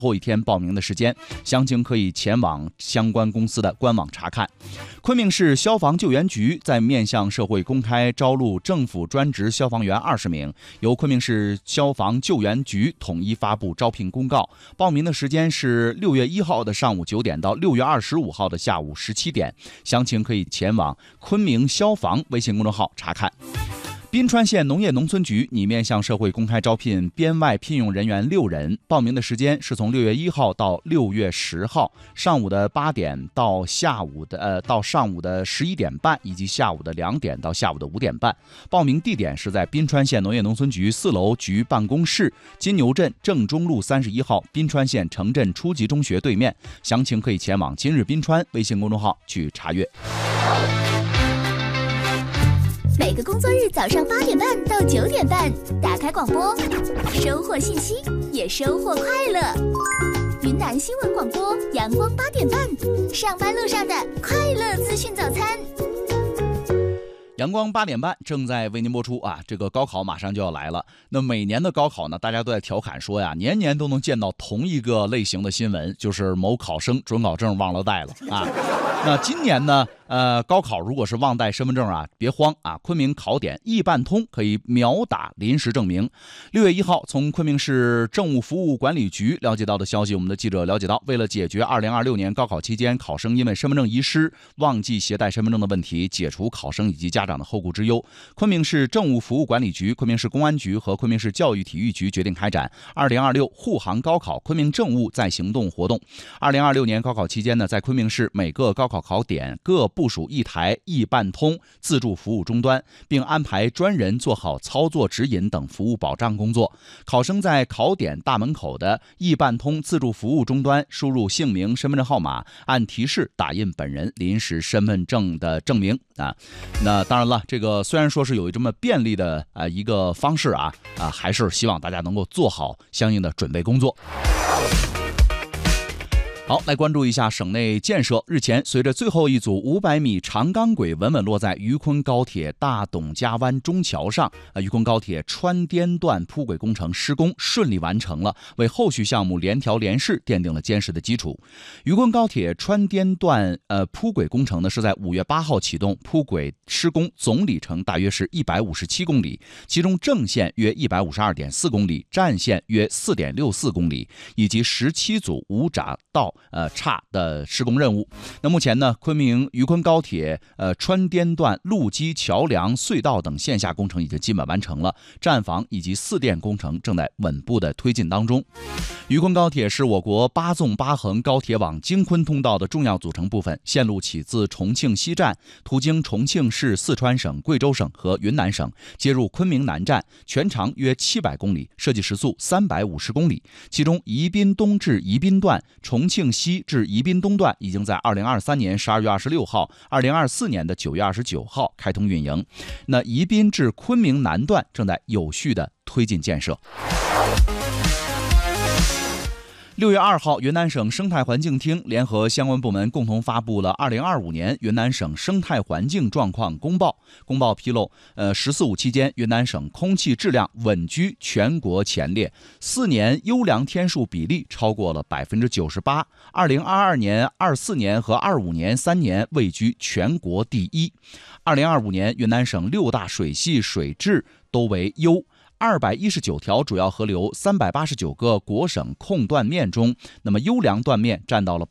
后一天报名的时间，详情可以前往相关公司的官网查看。昆明市消防救援局在面向社会公开招录政府专职消防员20名，由昆明市消防救援局统一发布招聘公告。报名的时间是6月1号的上午9点到6月25号的下午17点，详情可以前往昆明消防微信公众号查看。宾川县农业农村局拟面向社会公开招聘编外聘用人员6人，报名的时间是从6月1号到6月10号，上午的8点到上午的11点半，以及下午的2点到下午的5点半。报名地点是在宾川县农业农村局4楼局办公室，金牛镇正中路31号宾川县城镇初级中学对面。详情可以前往今日宾川微信公众号去查阅。 每个工作日早上8点半到9点半，打开广播，收获信息，也收获快乐。云南新闻广播，阳光8点半，上班路上的快乐资讯早餐。 阳光8点半正在为您播出啊！这个高考马上就要来了。那每年的高考呢，大家都在调侃说呀，年年都能见到同一个类型的新闻，就是某考生准考证忘了带了啊。那今年呢，高考如果是忘带身份证啊，别慌啊！昆明考点易办通可以秒打临时证明。6月1号，从昆明市政务服务管理局了解到的消息，我们的记者了解到，为了解决2026年高考期间考生因为身份证遗失、忘记携带身份证的问题，解除考生以及家长的后顾之忧，昆明市政务服务管理局、昆明市公安局和昆明市教育体育局决定开展2026护航高考昆明政务在行动活动。2026年高考期间呢，在昆明市每个高考考点各部署1台易办通自助服务终端，并安排专人做好操作指引等服务保障工作。考生在考点大门口的易办通自助服务终端输入姓名、身份证号码，按提示打印本人临时身份证的证明啊。那当然了，这个虽然说是有这么便利的一个方式还是希望大家能够做好相应的准备工作。好，来关注一下省内建设。日前，随着最后一组500米长钢轨稳稳落在渝昆高铁大董家湾中桥上，渝昆高铁川滇段铺轨工程施工顺利完成了，为后续项目联调联试奠定了坚实的基础。渝昆高铁川滇段铺轨工程呢是在5月8号启动，铺轨施工总里程大约是157公里，其中正线约152.4公里，站线约4.64公里，以及17组无闸道岔的施工任务。那目前呢，昆明渝昆高铁川滇段路基、桥梁、隧道等线下工程已经基本完成了，站房以及4电工程正在稳步的推进当中。渝昆高铁是我国8纵8横高铁网京昆通道的重要组成部分，线路起自重庆西站，途经重庆市、四川省、贵州省和云南省，接入昆明南站，全长约700公里，设计时速350公里。其中宜宾东至宜宾段、重庆西至宜宾东段已经在2023年12月26号、2024年的9月29号开通运营。那宜宾至昆明南段正在有序的推进建设。6月2号，云南省生态环境厅联合相关部门共同发布了2025年云南省生态环境状况公报。公报披露，“14·5”期间，云南省空气质量稳居全国前列，4年优良天数比例超过了98%，2022年、24年和25年3年位居全国第一。2025年，云南省6大水系水质都为优。219条主要河流，389个国省控断面中，那么优良断面占到了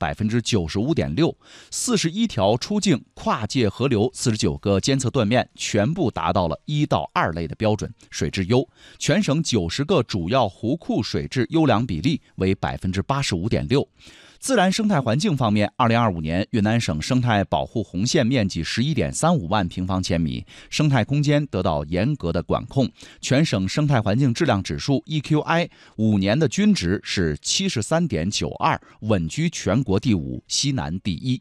95.6%，41条出境跨界河流，49个监测断面全部达到了1到2类的标准，水质优。全省90个主要湖库水质优良比例为85.6%。自然生态环境方面，2025年云南省生态保护红线面积11.35万平方千米，生态空间得到严格的管控。全省生态环境质量指数 EQI 5年的均值是73.92，稳居全国第5，西南第1。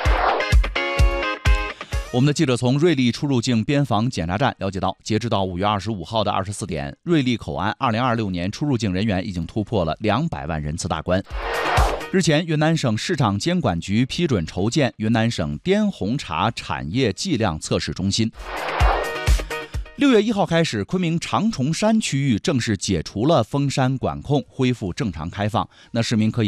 我们的记者从瑞丽出入境边防检查站了解到，截至到5月25号的24点，瑞丽口岸2026年出入境人员已经突破了200万人次大关。日前，云南省市场监管局批准筹建云南省滇红茶产业计量测试中心。 6月1号开始，昆明长虫山区域正式解除了封山管控，恢复正常开放。那市民可以